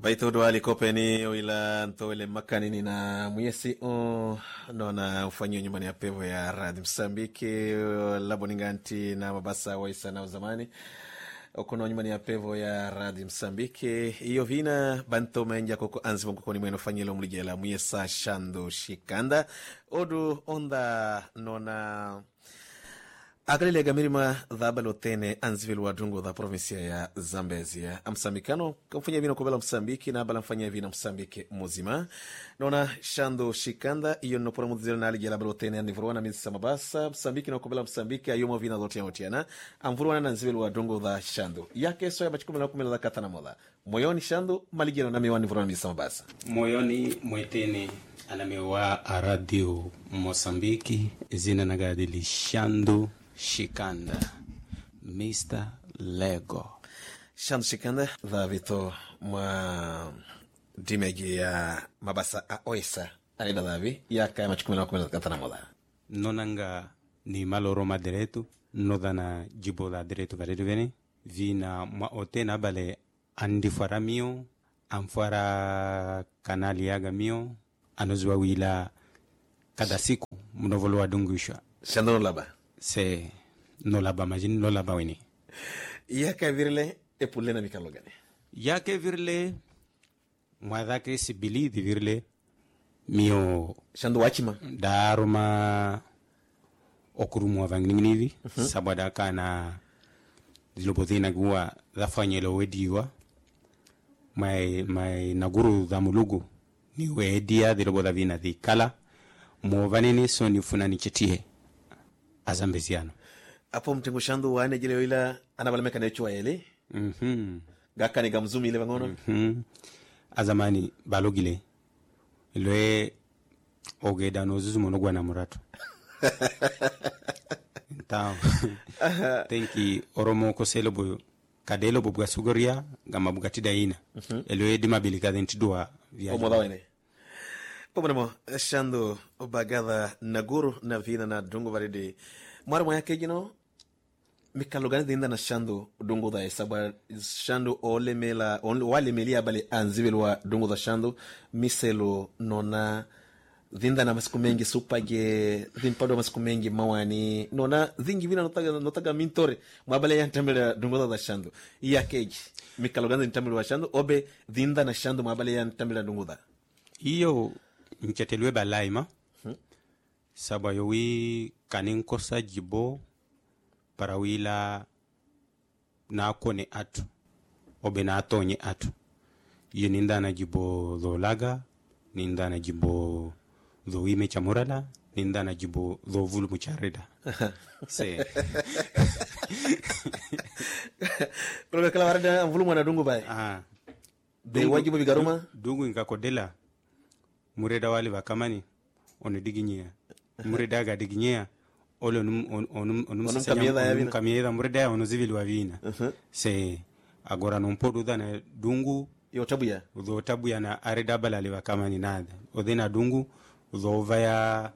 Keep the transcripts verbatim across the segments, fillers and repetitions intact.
Paito wali kopeni ila ntole makanini na mwesi o nona ufanyo nyumbani ya pevo ya Radio Msambiki laboninganti na mabasa waisa na uzamani okono nyumbani ya pevo ya Radio Msambiki iyo vina banto menja koko anzi mkoko ni mweno fanyelo mlijela mwesa Shando Shikanda odu onda nona agalile gamirima dhabalo tene anzivilu wa dungo dha provinsia ya Zambezia. Amsamikano, kamfanya vina kubela Msambiki na abala mfanya vina Msambiki muzima. Nona Shando Shikanda, iyo nopora mudhizira na aligela balo tene anivuruwana mizisa mabasa. Msambiki na kubela Msambiki, ayomo vina dhotia otiana. Amvuruwana na anzivilu wa dungo dha Shando. Yake soya bachikumi na kumela dha katana moda. Moyoni Shando, maligelo na miwani vuruwana mizisa mabasa. Moyoni mwetene anamewa Radio Mosambiki, zina nagadili Shando Shikanda, mister Lego. Shando Shikanda, dha vito mwa dimegi ya mabasa a oisa. Alida dhavi, ya kaya machukumi na kumela katana moda. Nonanga ni maloroma diretu, nodana jibola diretu varidu veni. Vina mwa otena bale andifara mio, amfara kanali yaga mio, anozwa wila kada siku, munovolo wa dunguishwa. Shando no laba? Se no laba majini no laba weni. Yaka virle epule na mikalo gani? Yake virle mwadhake sibili di virle mio Shando wachima? Daruma okurumu wa vangininivi uh-huh. Sabada kana zilopothina guwa dhafanyelo wediwa mai mai naguru dhamulugu ni wedia dhilopotha vina dhikala movanini so ni funani chetie azambeziano apo mtengo Shando wane jile ila anabalameka na chua ele mhm gaka ni gamzumi ile bangono mhm azamani balogile ilwe ogeda no zuzumo no gwana muratu Tao. Tenki oromo ko selebo kadelo bubga sugoria gama bugatida ina. Mm-hmm. Elwe di mabilika dentidua via. Omoda wene. Pomamo Shando bagada naguru na vina na dungo varidi. Mwara mwa yake jino mikalo gani dinda na Shando dungo da esaba Shando ole mela wale melia bale anzivelwa dungo da Shando miselo nona dhinda na masiku mengi supage dhimpado masiku mengi mawani nona dhingi vina notaga notaga mintore mwabale ya ntambele dungoda da Shando iya keji mikaloganza ntambele wa Shando obe dhinda na Shando mwabale ya ntambele dungoda iyo nchetelwe balaima hmm? Saba yowi kaninkosa jibo parawila na kone atu obe na atonye atu iyo ninda na jibo dholaga ninda na jibo dho ime chamorala ninda na jibo dho vulu mucharida se proga kala warada vulu mwana dungu bai ah de wajibu bigaruma dungu ngakodela mureda wali bakamani ono diginyea mureda ga diginyea ole onum onum onum senya kamieda mureda ono zivili wavina uh-huh. Se agora non podo dana dungu yo tabuya dho tabuya na areda balali bakamani nada odena dungu dho vaya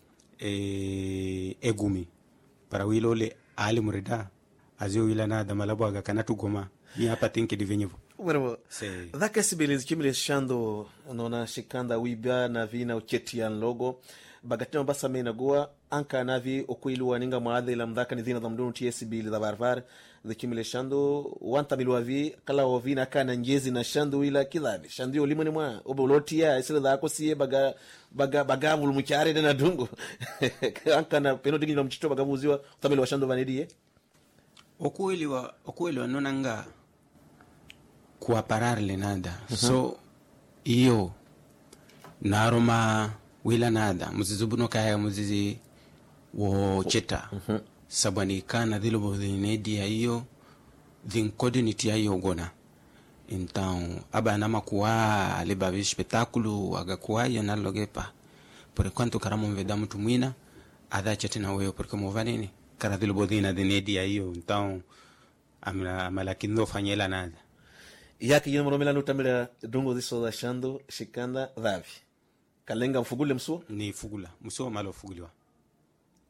e egumi para wilo le ali murida azio wila na damalabo aga kanatu goma ni hapa tinki divenyevo bueno dhaka sibiliz kimile Shando nona Shikanda wiba na vina uchetian logo bagatino basa mena goa anka navi okuilu waninga maadhi la mdhaka ni dhina dhamdunu tsibili dha barbar dhikimile Shando wanta milwavi kala wavina kana njezi na Shando wila kidhabi Shando yo limoni mwa obolotia isile dhako siye baga baga baga vulu mchare na dungu anka na peno digi na mchito baga muziwa utamili wa Shando vanidie okuili wa okuili wa nonanga kuapararle nada uh-huh. So iyo naroma wila nada muzizubuno kaya muzizi wo cheta uh-huh. Sabani kana dhilobo dhinedi ya iyo dhinkodiniti ya iyo gona então aba nama kuwa libavi espetáculo agakuwa ya nalogepa por enquanto karamo mveda mtu mwina adha chetina weyo porque movanini kara dhilobo dhina dhinedi ya iyo então amala amalakindo fanyela nada yake yino moromela nutamela dungo diso da Shando Shikanda dhavi kalenga mfugule msuo ni fugula msuo malo fuguliwa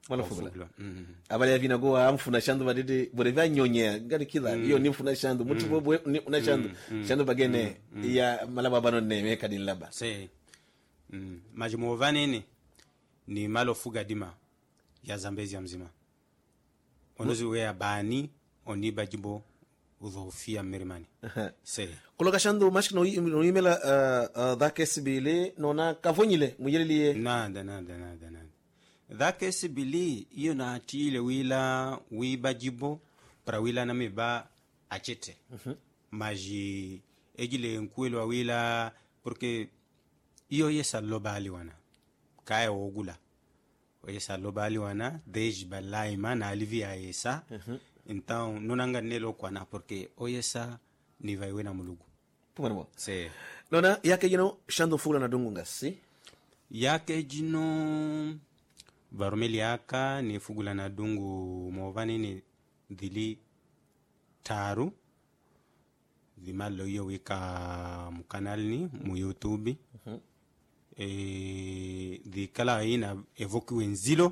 malofugula abale yavina go amfuna shandu badidi bore vya nyonyea ngani kila hiyo ni mfuna shandu mutu bobo una shandu shandu bagene ya malaba bano ne meka din laba se mm. majimo vanene ni malofuga dima ya Zambezi ya mzima onozi we ya bani oni bajibo udhofia merimani se kuloka shandu mashino imela uh, uh, dhake sibile nona kavonyile mujelilie nada nada nada nada dhake sibili iyo na atile wila wibajibo para wila na meba achete uh-huh. maji ejile nkuelo wila porque iyo yesa lobali wana kaya ogula yesa lobali wana deji balaima na alivia yesa uh-huh. Então nonanga nelo kwana porque oyesa ni vaiwe na mulugu pumano se nona yake jino shando fula na dungu ngasi yake jino varumeli yaka ni fugula na dungu movani ni dili taru vimalo yo wika mukanal ni mu YouTube uh-huh. e di kala ina evoki wenzilo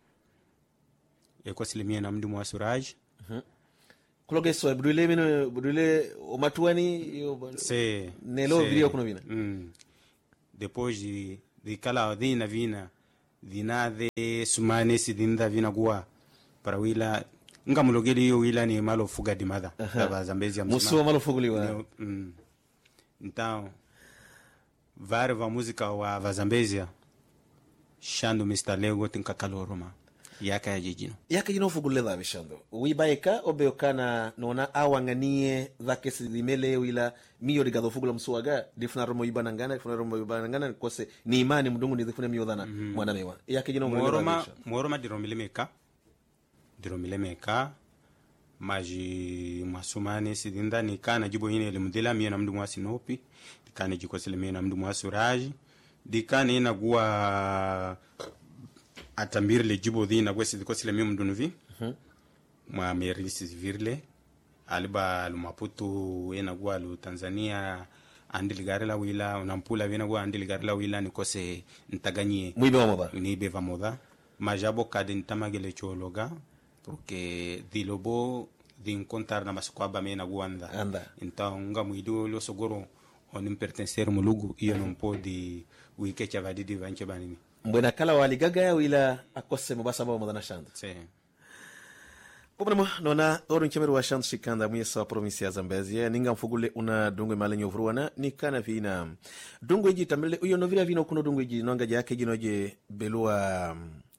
e kwa silimia na mdu mwa suraj uh-huh. kuloge so brule mino brule o matuani yo se nelo video kuno vina mm. depois di, di kala dina vina dina de sumane si dinda vina gua para wila nga mulogeli yo wila ni malo fuga di mada uh-huh. ba Zambezi ya mzima muso malo fuguliwa mm. Então vare va música wa va Zambezi shando mister Lego tinka kaloroma yaka ya jijino yaka jino fugule dha bishando wibaeka obeokana nona awanganie dhake silimele wila miyo digado fugula msuaga difuna romo ibana ngana difuna romo ibana ngana kose ni imani mdungu ni difuna miyo dhana mm-hmm. mwana mewa yaka jino moroma moroma diromile meka diromile meka maji masumane sidinda ni kana jibo hine elimudila miyo na mdu mwa sinopi dikane jiko silimiyo na mdu mwa suraji dikane ina guwa atambir le jibo dina gwesi diko silimiyo mdu nuvi uh-huh. mwa merisi virle aliba lumaputu ina guwa lu Tanzania andiligarela wila unampula vina guwa andiligarela wila nikose ntaganye mwibe wa moda nibe va moda majabo kade ntamagele chologa porque dilobo di encontrar na maskwaba mena guanda anda então nga muido lo sogoro on pertencer mulugu iyo non podi wikecha vadidi vanche banini mbona kala waligaga ya wila akose mubasa ba modana shanda se Pobremo nona oru nchemeru wa shantu shikanda mwesa wa provinsi ya Zambezi ninga mfugule una dungu malenyo vruwana ni kana vina dungu iji tamile uyo novira vina ukuno dungu iji nonga jake jinoje belua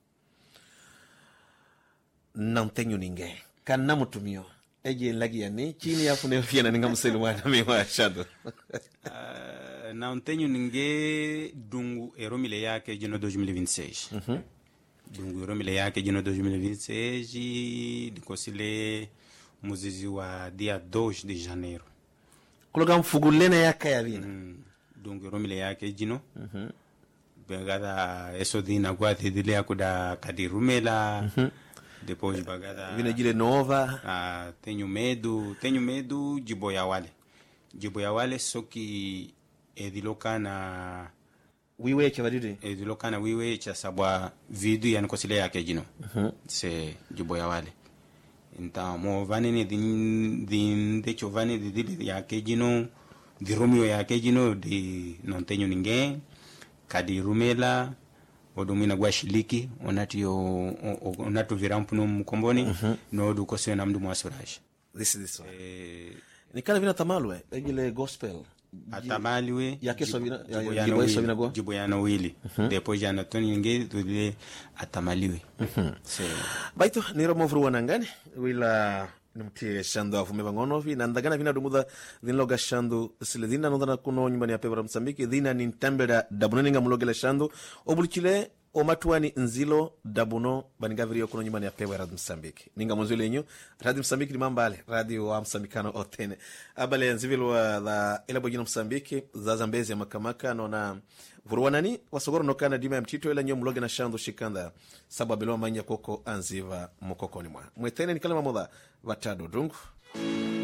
nantenyu ninge kana mutumio eje lagi yani chini ya fune fiana ninga mselu wana miwa shado uh, nantenyu ninge dungu eromile yake jino dois mil e vinte e seis mhm dungu eromile yake jino dois mil e vinte e seis dikosile muzizi wa dia dois de janeiro kuloga mfugule na yaka ya vina mm, dungu eromile yake jino mhm begada eso dina kwa tidile akuda kadirumela mhm depois bagada vina jile nova ah tenho medo tenho medo de boiawale de boiawale soki edilokana wiwe cha badidi edilokana wiwe cha sabwa vidu yani kosile yake jino uh-huh. se de boiawale então mo vanene din din de chovane de dile yake jino de romeo yake jino de não tenho ninguém kadi rumela odumina gwa shiliki onati yo onato virampu no mkomboni uh-huh. no du koswe na mdu mwasurashi this is this one eh nikana vina tamalwe ejile gospel atamaliwe yake so vina jibo so vina gwa jibo yana wili uh-huh. depois yana toni nge dule atamaliwe uh-huh. so baito niro movru wanangani wila nimtie shando afume bangonovi na ndagana vina dumuda dhinloga shando siledina nondana kuno nyumbani ya pebra Msambiki dhina ni ntambeda dabunoninga mulogela shando obulichile omatuani nzilo dabuno banigavirio kuno nyumbani ya pebra Msambiki ninga mwanzule inyo Radio Msambiki ni mambale radio wa Msambikano otene abale nzivilo wa la elabo jino Msambiki za Zambezi ya makamaka nona vuruwanani wasogoro nokana dima ya mtito ila nyo mloge na shando shikanda sababu beloa manya koko anziva mokoko ni mwa mwetene ni kalama moda vatado dungu